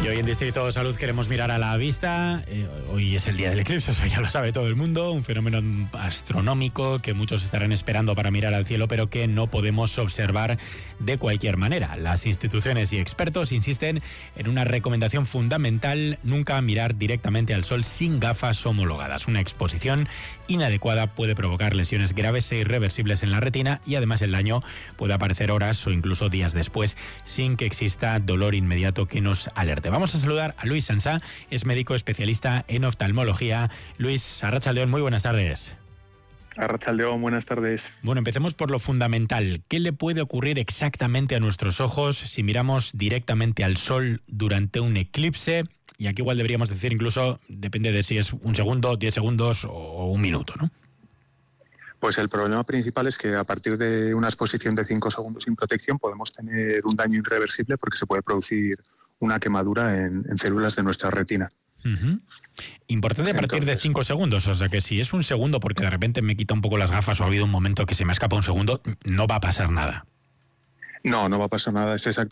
Y hoy en Distrito Salud queremos mirar a la vista. Hoy es el día del eclipse, eso ya lo sabe todo el mundo. Un fenómeno astronómico que muchos estarán esperando para mirar al cielo, pero que no podemos observar de cualquier manera. Las instituciones y expertos insisten en una recomendación fundamental: nunca mirar directamente al sol sin gafas homologadas. Una exposición inadecuada puede provocar lesiones graves e irreversibles en la retina, y además el daño puede aparecer horas o incluso días después sin que exista dolor inmediato que nos alerte. Vamos a saludar a Luis Sansá, es médico especialista en oftalmología. Luis, arratsaldeon, muy buenas tardes. Arratsaldeon, buenas tardes. Bueno, empecemos por lo fundamental. ¿Qué le puede ocurrir exactamente a nuestros ojos si miramos directamente al sol durante un eclipse? Y aquí igual deberíamos decir incluso, depende de si es un segundo, 10 segundos o un minuto, ¿no? Pues el problema principal es que a partir de una exposición de 5 segundos sin protección podemos tener un daño irreversible, porque se puede producir una quemadura en células de nuestra retina. Uh-huh. Importante a partir de 5 segundos, o sea que si es un segundo porque de repente me quita un poco las gafas o ha habido un momento que se me escapa un segundo, no va a pasar nada. No va a pasar nada, es exacto.